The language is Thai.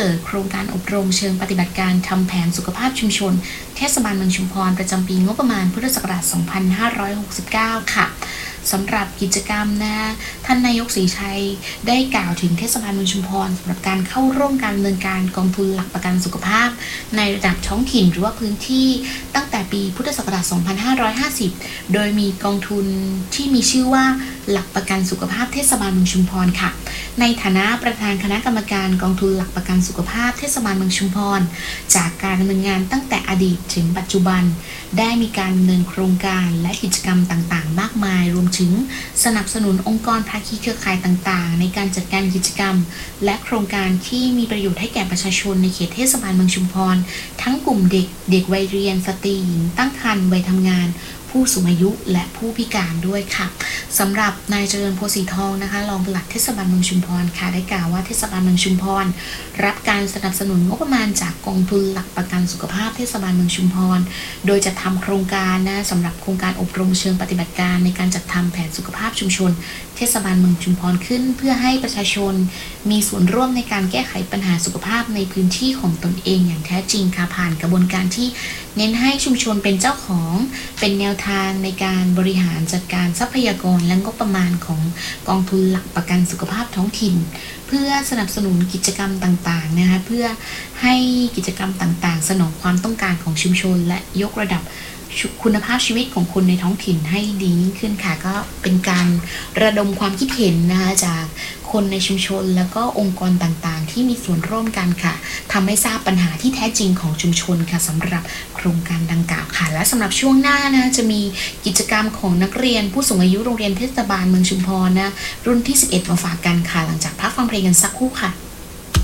ปิดโครงการอบรมเชิงปฏิบัติการทำแผนสุขภาพชุมชนเทศบาลเมืองชุมพรประจำปีงบประมาณพุทธศักราช 2569 ค่ะสำหรับกิจกรรมนะท่านนายกศรีชัยได้กล่าวถึงเทศบาลเมืองชุมพรสำหรับการเข้าร่วมการดำเนินการกองทุนหลักประกันสุขภาพในระดับท้องถิ่นหรือว่าพื้นที่ตั้งแต่ปีพุทธศักราช 2550 โดยมีกองทุนที่มีชื่อว่าหลักประกันสุขภาพเทศบาลเมืองชุมพรค่ะในฐานะประธานคณะกรรมการกองทุนหลักประกันสุขภาพเทศบาลเมืองชุมพรจากการดำเนินงานตั้งแต่อดีตถึงปัจจุบันได้มีการดำเนินโครงการและกิจกรรมต่างๆมากมายรวมถึงสนับสนุนองค์กรภาคีเครือข่ายต่างๆในการจัดการกิจกรรมและโครงการที่มีประโยชน์ให้แก่ประชาชนในเขตเทศบาลเมืองชุมพรทั้งกลุ่มเด็กวัยเรียนสตรีหญิงตั้งครรภ์วัยทำงานผู้สูงอายุและผู้พิการด้วยค่ะสำหรับนายเจริญโพสีทองนะคะรองปลัดเทศบาลเมืองชุมพรค่ะได้กล่าวว่าเทศบาลเมืองชุมพรรับการสนับสนุนงบประมาณจากกองทุนหลักประกันสุขภาพเทศบาลเมืองชุมพรโดยจะทำโครงการนะสำหรับโครงการอบรมเชิงปฏิบัติการในการจัดทำแผนสุขภาพชุมชนเทศบาลเมืองชุมพรขึ้นเพื่อให้ประชาชนมีส่วนร่วมในการแก้ไขปัญหาสุขภาพในพื้นที่ของตนเองอย่างแท้จริงค่ะผ่านกระบวนการที่เน้นให้ชุมชนเป็นเจ้าของเป็นแนวทางในการบริหารจัดการทรัพยากรและงบประมาณของกองทุนหลักประกันสุขภาพท้องถิ่นเพื่อสนับสนุนกิจกรรมต่างๆนะคะเพื่อให้กิจกรรมต่างๆสนองความต้องการของชุมชนและยกระดับคุณภาพชีวิตของคนในท้องถิ่นให้ดียิ่งขึ้นค่ะก็เป็นการระดมความคิดเห็นนะคะจากคนในชุมชนแล้วก็องค์กรต่างๆที่มีส่วนร่วมกันค่ะทำให้ทราบปัญหาที่แท้จริงของชุมชนค่ะสำหรับโครงการดังกล่าวค่ะและสำหรับช่วงหน้านะจะมีกิจกรรมของนักเรียนผู้สูงอายุโรงเรียนเทศบาลเมืองชุมพรนะรุ่นที่ 11 มาฝากกันค่ะหลังจากพักฟังเพลงกันสักครู่ค่ะ